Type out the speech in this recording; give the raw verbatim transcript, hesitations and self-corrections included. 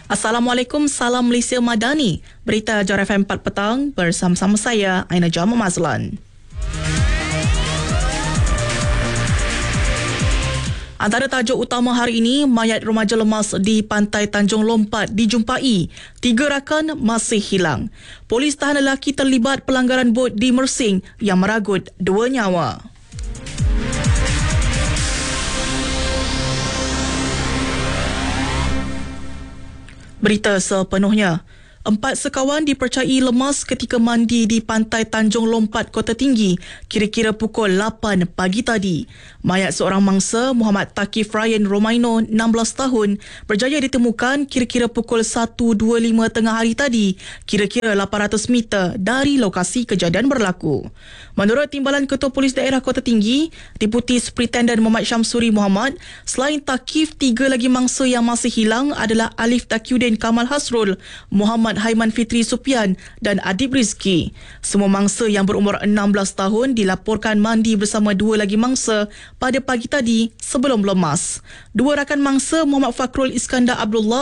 Assalamualaikum, salam Malaysia Madani. Berita Jar F M empat petang bersama-sama saya, Aina Jamal Mazlan. Antara tajuk utama hari ini, mayat remaja lemas di Pantai Tanjung Lompat dijumpai. Tiga rakan masih hilang. Polis tahan lelaki terlibat pelanggaran bot di Mersing yang meragut dua nyawa. Berita sepenuhnya. Empat sekawan dipercayai lemas ketika mandi di Pantai Tanjung Lompat, Kota Tinggi, kira-kira pukul lapan pagi tadi. Mayat seorang mangsa, Muhammad Takif Ryan Romaino, enam belas tahun, berjaya ditemukan kira-kira pukul satu dua puluh lima tengah hari tadi, kira-kira lapan ratus meter dari lokasi kejadian berlaku. Menurut Timbalan Ketua Polis Daerah Kota Tinggi, Deputi Superintendent Muhammad Syamsuri Muhammad, selain Takif, tiga lagi mangsa yang masih hilang adalah Alif Taqiyuddin Kamal Hasrul, Muhammad Haiman Fitri Supian dan Adib Rizki. Semua mangsa yang berumur enam belas tahun dilaporkan mandi bersama dua lagi mangsa pada pagi tadi sebelum lemas. Dua rakan mangsa, Muhammad Fakrul Iskandar Abdullah